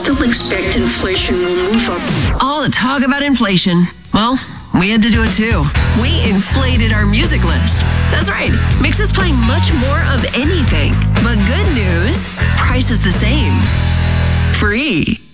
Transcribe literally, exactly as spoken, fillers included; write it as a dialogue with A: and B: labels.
A: still expect inflation will move up.
B: All the talk about inflation. Well, we had to do it too. We inflated our music list. That's right. Mix is playing much more of anything. But good news, price is the same. Free.